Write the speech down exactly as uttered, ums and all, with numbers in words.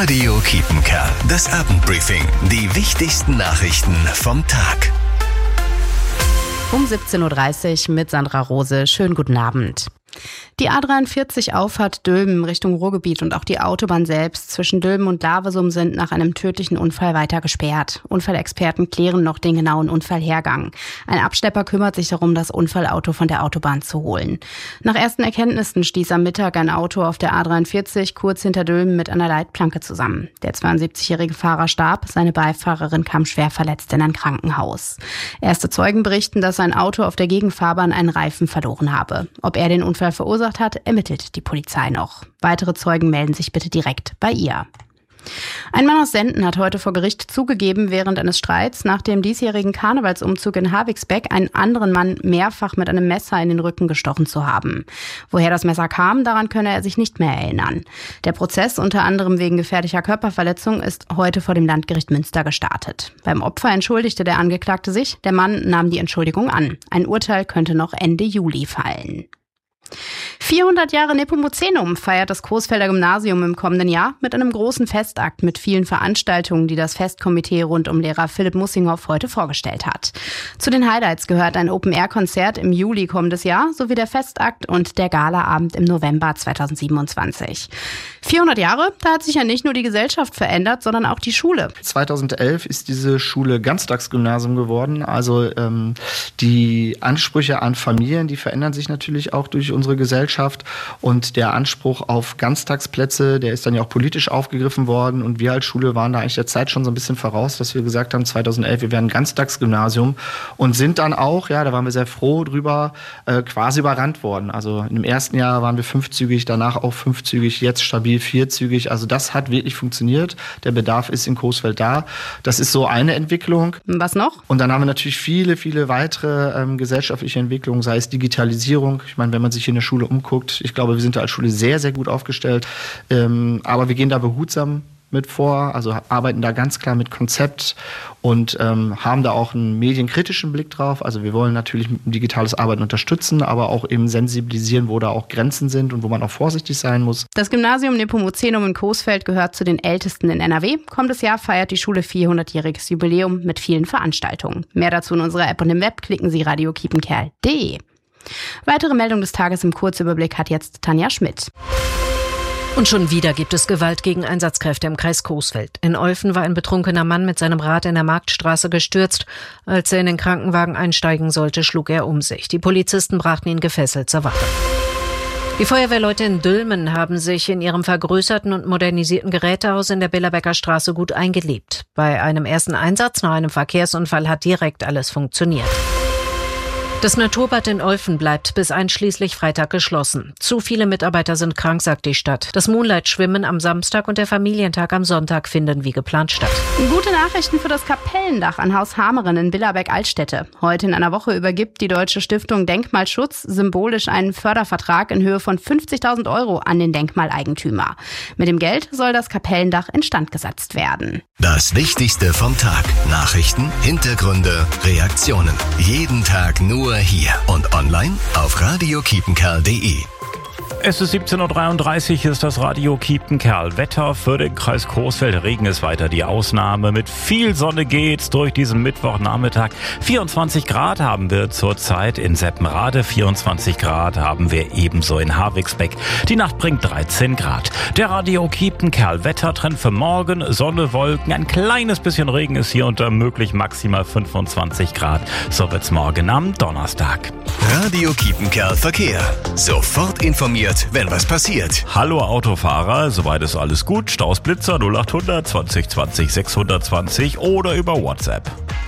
Radio Kiepenkerl, das Abendbriefing. Die wichtigsten Nachrichten vom Tag. Um siebzehn Uhr dreißig mit Sandra Rose. Schönen guten Abend. Die A dreiundvierzig Auffahrt Dülmen Richtung Ruhrgebiet und auch die Autobahn selbst zwischen Dülmen und Lavesum sind nach einem tödlichen Unfall weiter gesperrt. Unfallexperten klären noch den genauen Unfallhergang. Ein Abschlepper kümmert sich darum, das Unfallauto von der Autobahn zu holen. Nach ersten Erkenntnissen stieß am Mittag ein Auto auf der A dreiundvierzig kurz hinter Dülmen mit einer Leitplanke zusammen. Der zweiundsiebzigjährige Fahrer starb, seine Beifahrerin kam schwer verletzt in ein Krankenhaus. Erste Zeugen berichten, dass sein Auto auf der Gegenfahrbahn einen Reifen verloren habe. Ob er den Unfall verursacht hat, ermittelt die Polizei noch. Weitere Zeugen melden sich bitte direkt bei ihr. Ein Mann aus Senden hat heute vor Gericht zugegeben, während eines Streits nach dem diesjährigen Karnevalsumzug in Havixbeck einen anderen Mann mehrfach mit einem Messer in den Rücken gestochen zu haben. Woher das Messer kam, daran könne er sich nicht mehr erinnern. Der Prozess, unter anderem wegen gefährlicher Körperverletzung, ist heute vor dem Landgericht Münster gestartet. Beim Opfer entschuldigte der Angeklagte sich, der Mann nahm die Entschuldigung an. Ein Urteil könnte noch Ende Juli fallen. vierhundert Jahre Nepomucenum feiert das Coesfelder Gymnasium im kommenden Jahr mit einem großen Festakt mit vielen Veranstaltungen, die das Festkomitee rund um Lehrer Philipp Mussinghoff heute vorgestellt hat. Zu den Highlights gehört ein Open-Air-Konzert im Juli kommendes Jahr sowie der Festakt und der Galaabend im November zweitausendsiebenundzwanzig. vierhundert Jahre, da hat sich ja nicht nur die Gesellschaft verändert, sondern auch die Schule. zweitausendelf ist diese Schule Ganztagsgymnasium geworden. Also ähm, die Ansprüche an Familien, die verändern sich natürlich auch durch unsere Gesellschaft, und der Anspruch auf Ganztagsplätze, der ist dann ja auch politisch aufgegriffen worden, und wir als Schule waren da eigentlich der Zeit schon so ein bisschen voraus, dass wir gesagt haben, zweitausendelf, wir werden Ganztagsgymnasium, und sind dann auch, ja, da waren wir sehr froh drüber, äh, quasi überrannt worden. Also im ersten Jahr waren wir fünfzügig, danach auch fünfzügig, jetzt stabil vierzügig. Also das hat wirklich funktioniert. Der Bedarf ist in Coesfeld da. Das ist so eine Entwicklung. Was noch? Und dann haben wir natürlich viele, viele weitere ähm, gesellschaftliche Entwicklungen, sei es Digitalisierung. Ich meine, wenn man sich hier in der Schule umguckt, ich glaube, wir sind da als Schule sehr, sehr gut aufgestellt. Ähm, aber wir gehen da behutsam mit vor, also arbeiten da ganz klar mit Konzept und ähm, haben da auch einen medienkritischen Blick drauf. Also wir wollen natürlich digitales Arbeiten unterstützen, aber auch eben sensibilisieren, wo da auch Grenzen sind und wo man auch vorsichtig sein muss. Das Gymnasium Nepomucenum in Coesfeld gehört zu den ältesten in N R W. Kommendes Jahr feiert die Schule vierhundertjähriges Jubiläum mit vielen Veranstaltungen. Mehr dazu in unserer App und im Web, klicken Sie radio kiepenkerl punkt de. Weitere Meldung des Tages im Kurzüberblick hat jetzt Tanja Schmidt. Und schon wieder gibt es Gewalt gegen Einsatzkräfte im Kreis Coesfeld. In Olfen war ein betrunkener Mann mit seinem Rad in der Marktstraße gestürzt. Als er in den Krankenwagen einsteigen sollte, schlug er um sich. Die Polizisten brachten ihn gefesselt zur Wache. Die Feuerwehrleute in Dülmen haben sich in ihrem vergrößerten und modernisierten Gerätehaus in der Billerbecker Straße gut eingelebt. Bei einem ersten Einsatz nach einem Verkehrsunfall hat direkt alles funktioniert. Das Naturbad in Olfen bleibt bis einschließlich Freitag geschlossen. Zu viele Mitarbeiter sind krank, sagt die Stadt. Das Moonlight-Schwimmen am Samstag und der Familientag am Sonntag finden wie geplant statt. Gute Nachrichten für das Kapellendach an Haus Hameren in Billerbeck-Altstädte. Heute in einer Woche übergibt die Deutsche Stiftung Denkmalschutz symbolisch einen Fördervertrag in Höhe von fünfzigtausend Euro an den Denkmaleigentümer. Mit dem Geld soll das Kapellendach instand gesetzt werden. Das Wichtigste vom Tag. Nachrichten, Hintergründe, Reaktionen. Jeden Tag nur hier und online auf radio kiepenkerl punkt de. Es ist siebzehn Uhr dreiunddreißig, ist das Radio Kiepenkerl. Wetter für den Kreis Coesfeld. Regen ist weiter die Ausnahme. Mit viel Sonne geht's durch diesen Mittwochnachmittag. vierundzwanzig Grad haben wir zurzeit in Seppenrade. vierundzwanzig Grad haben wir ebenso in Havixbeck. Die Nacht bringt dreizehn Grad. Der Radio Kiepenkerl. Wettertrend für morgen. Sonne, Wolken. Ein kleines bisschen Regen ist hier unter möglich. Maximal fünfundzwanzig Grad. So wird's morgen am Donnerstag. Radio Kiepenkerl Verkehr. Sofort informiert, wenn was passiert. Hallo Autofahrer, soweit ist alles gut. Staus Blitzer null achthundert zwanzig zwanzig sechshundertzwanzig oder über WhatsApp.